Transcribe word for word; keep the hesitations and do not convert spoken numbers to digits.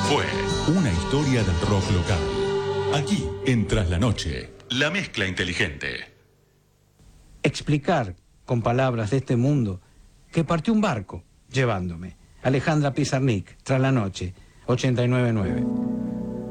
Fue una historia del rock local. Aquí, en Tras la Noche, la mezcla inteligente. Explicar con palabras de este mundo que partió un barco llevándome. Alejandra Pizarnik, Tras la Noche, ochenta y nueve nueve.